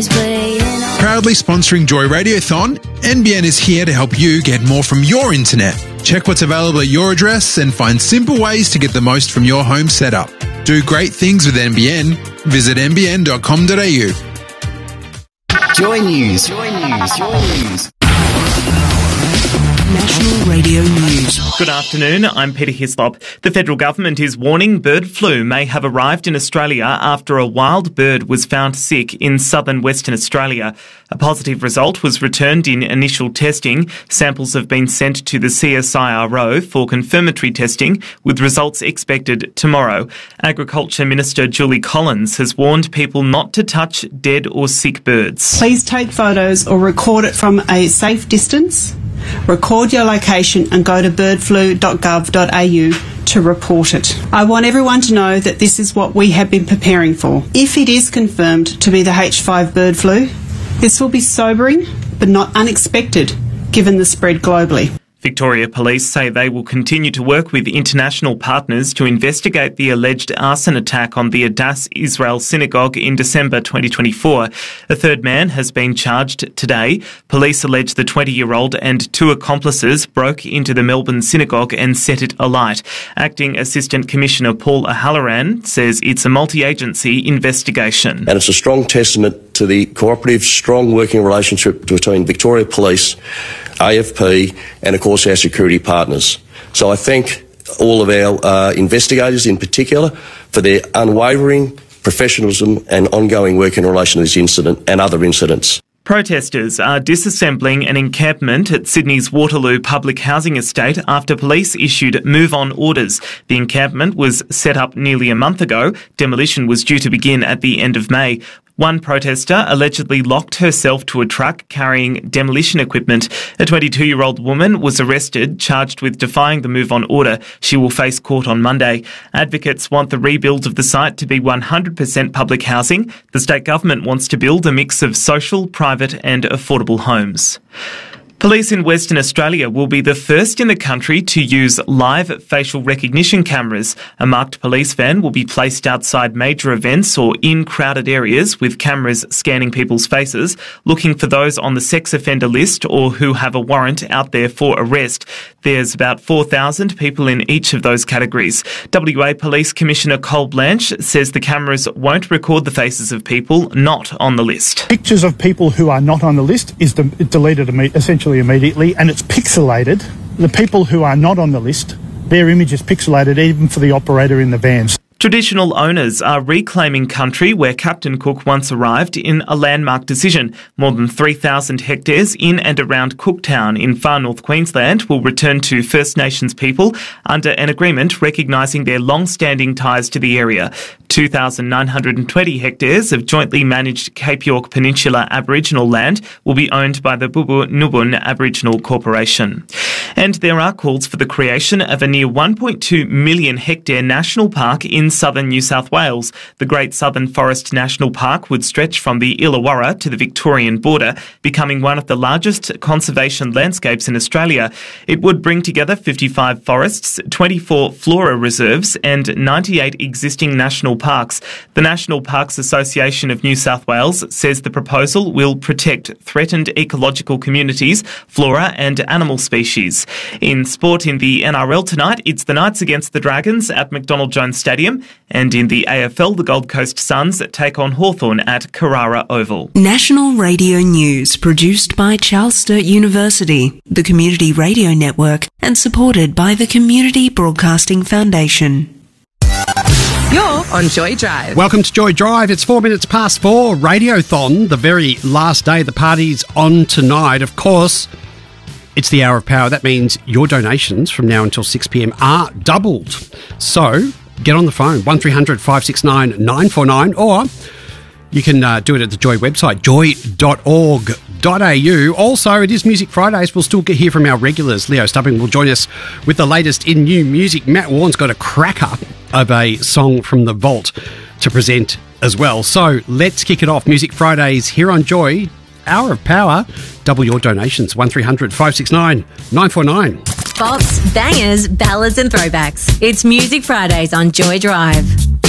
is playing on. Proudly sponsoring Joy Radiothon, NBN is here to help you get more from your internet. Check what's available at your address and find simple ways to get the most from your home setup. Do great things with NBN. Visit nbn.com.au. Joy News. Joy News. Joy News. National Radio News. Good afternoon, I'm Peter Hislop. The federal government is warning bird flu may have arrived in Australia after a wild bird was found sick in southern Western Australia. A positive result was returned in initial testing. Samples have been sent to the CSIRO for confirmatory testing, with results expected tomorrow. Agriculture Minister Julie Collins has warned people not to touch dead or sick birds. Please take photos or record it from a safe distance. Record your location and go to birdflu.gov.au to report it. I want everyone to know that this is what we have been preparing for. If it is confirmed to be the H5 bird flu, this will be sobering but not unexpected given the spread globally. Victoria Police say they will continue to work with international partners to investigate the alleged arson attack on the Adass Israel Synagogue in December 2024. A third man has been charged today. Police allege the 20-year-old and two accomplices broke into the Melbourne synagogue and set it alight. Acting Assistant Commissioner Paul O'Halloran says it's a multi-agency investigation. And it's a strong testament to the cooperative, strong working relationship between Victoria Police, AFP and, of course, our security partners. So I thank all of our investigators in particular for their unwavering professionalism and ongoing work in relation to this incident and other incidents. Protesters are disassembling an encampment at Sydney's Waterloo public housing estate after police issued move-on orders. The encampment was set up nearly a month ago. Demolition was due to begin at the end of May. One protester allegedly locked herself to a truck carrying demolition equipment. A 22-year-old woman was arrested, charged with defying the move-on order. She will face court on Monday. Advocates want the rebuild of the site to be 100% public housing. The state government wants to build a mix of social, private and affordable homes. Police in Western Australia will be the first in the country to use live facial recognition cameras. A marked police van will be placed outside major events or in crowded areas with cameras scanning people's faces, looking for those on the sex offender list or who have a warrant out there for arrest. There's about 4,000 people in each of those categories. WA Police Commissioner Cole Blanche says the cameras won't record the faces of people not on the list. Pictures of people who are not on the list is deleted essentially immediately, and it's pixelated. The people who are not on the list, their image is pixelated even for the operator in the vans. Traditional owners are reclaiming country where Captain Cook once arrived in a landmark decision. More than 3,000 hectares in and around Cooktown in far north Queensland will return to First Nations people under an agreement recognising their long-standing ties to the area. 2,920 hectares of jointly managed Cape York Peninsula Aboriginal land will be owned by the Bubu Nubun Aboriginal Corporation. And there are calls for the creation of a near 1.2 million hectare national park in southern New South Wales. The Great Southern Forest National Park would stretch from the Illawarra to the Victorian border, becoming one of the largest conservation landscapes in Australia. It would bring together 55 forests, 24 flora reserves and 98 existing national parks. The National Parks Association of New South Wales says the proposal will protect threatened ecological communities, flora and animal species. In sport in the NRL tonight, it's the Knights against the Dragons at McDonald Jones Stadium, and in the AFL, the Gold Coast Suns take on Hawthorn at Carrara Oval. National Radio News, produced by Charles Sturt University, the Community Radio Network, and supported by the Community Broadcasting Foundation. You're on Joy Drive. Welcome to Joy Drive. It's 4 minutes past 4. Radiothon, the very last day. The party's on tonight. Of course, it's the hour of power. That means your donations from now until 6 p.m. are doubled. So get on the phone, 1300 569 949, or you can do it at the Joy website, joy.org.au. Also, it is Music Fridays. We'll still hear from our regulars. Leo Stubbing will join us with the latest in new music. Matt Warren's got a cracker of a song from the vault to present as well. So let's kick it off. Music Fridays here on Joy. Hour of power. Double your donations. 1300 569 949. Bops, bangers, ballads and throwbacks. It's Music Fridays on Joy Drive.